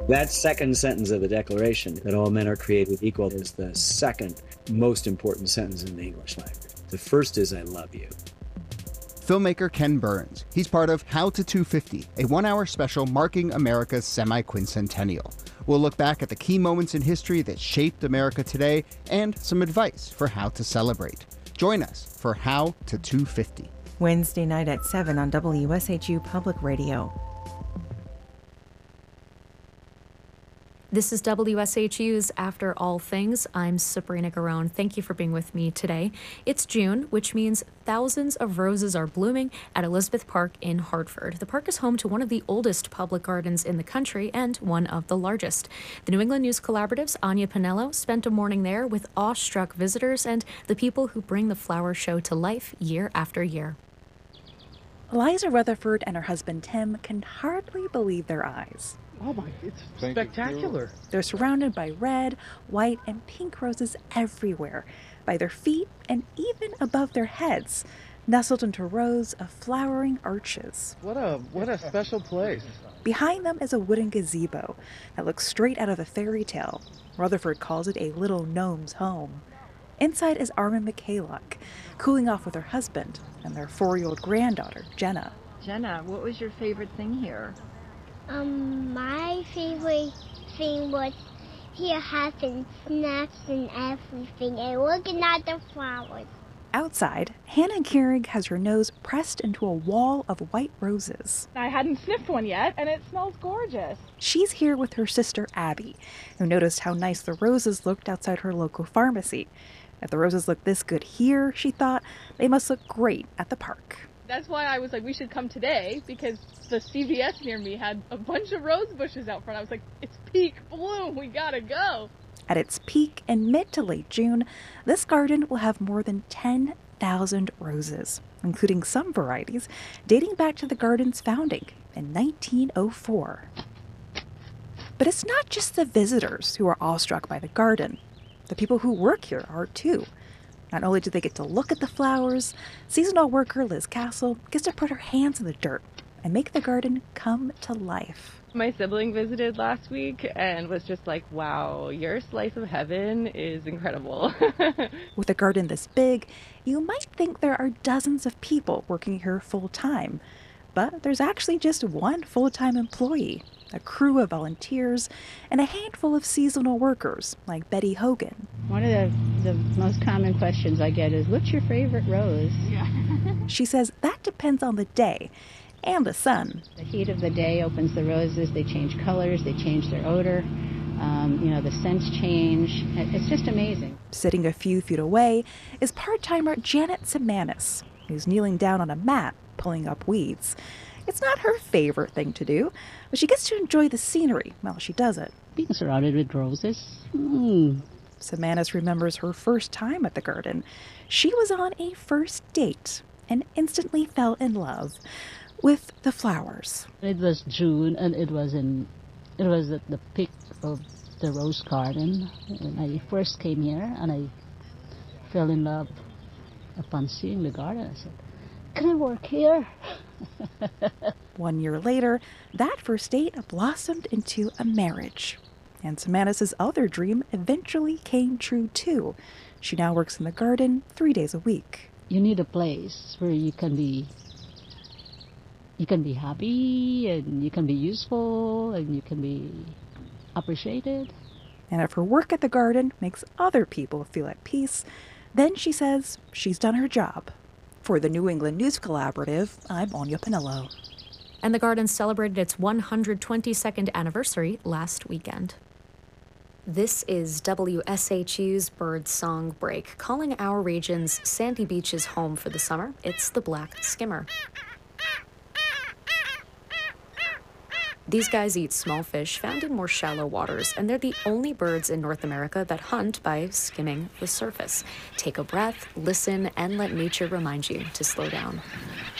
That second sentence of the Declaration, that all men are created equal, is the second most important sentence in the English language. The first is, I love you. Filmmaker Ken Burns. He's part of How to 250, a one-hour special marking America's semi-quincentennial. We'll look back at the key moments in history that shaped America today and some advice for how to celebrate. Join us for How to 250. Wednesday night at 7 on WSHU Public Radio. This is WSHU's After All Things. I'm Sabrina Garone. Thank you for being with me today. It's June, which means thousands of roses are blooming at Elizabeth Park in Hartford. The park is home to one of the oldest public gardens in the country and one of the largest. The New England News Collaborative's Anya Pinello spent a morning there with awestruck visitors and the people who bring the flower show to life year after year. Eliza Rutherford and her husband Tim can hardly believe their eyes. Oh my, it's spectacular. They're surrounded by red, white, and pink roses everywhere, by their feet and even above their heads, nestled into rows of flowering arches. What a special place. Behind them is a wooden gazebo that looks straight out of a fairy tale. Rutherford calls it a little gnome's home. Inside is Armin Mikhailuk, cooling off with her husband and their 4-year-old granddaughter, Jenna. Jenna, what was your favorite thing here? My favorite thing was here having snacks and everything and looking at the flowers. Outside, Hannah Keurig has her nose pressed into a wall of white roses. I hadn't sniffed one yet, and it smells gorgeous. She's here with her sister Abby, who noticed how nice the roses looked outside her local pharmacy. If the roses look this good here, she thought, they must look great at the park. That's why I was like, we should come today, because the CVS near me had a bunch of rose bushes out front. I was like, it's peak bloom, we gotta go. At its peak in mid to late June, this garden will have more than 10,000 roses, including some varieties dating back to the garden's founding in 1904. But it's not just the visitors who are awestruck by the garden. The people who work here are too. Not only do they get to look at the flowers, seasonal worker Liz Castle gets to put her hands in the dirt and make the garden come to life. My sibling visited last week and was just like, wow, your slice of heaven is incredible. With a garden this big, you might think there are dozens of people working here full time. But there's actually just one full-time employee, a crew of volunteers, and a handful of seasonal workers like Betty Hogan. One of the most common questions I get is, what's your favorite rose? Yeah. She says that depends on the day and the sun. The heat of the day opens the roses, they change colors, they change their odor, the scents change. It's just amazing. Sitting a few feet away is part-timer Janet Semanis, who's kneeling down on a mat pulling up weeds. It's not her favorite thing to do, but she gets to enjoy the scenery while she does it. Being surrounded with roses. Semanis remembers her first time at the garden. She was on a first date and instantly fell in love with the flowers. It was June, and it was at the peak of the rose garden when I first came here, and I fell in love upon seeing the garden. I said, can I work here? 1 year later, that first date blossomed into a marriage. And Semanis' other dream eventually came true too. She now works in the garden 3 days a week. You need a place where you can be happy, and you can be useful, and you can be appreciated. And if her work at the garden makes other people feel at peace, then she says she's done her job. For the New England News Collaborative, I'm Anya Pinello. And the garden celebrated its 122nd anniversary last weekend. This is WSHU's Bird Song Break, calling our region's sandy beaches home for the summer. It's the black skimmer. These guys eat small fish found in more shallow waters, and they're the only birds in North America that hunt by skimming the surface. Take a breath, listen, and let nature remind you to slow down.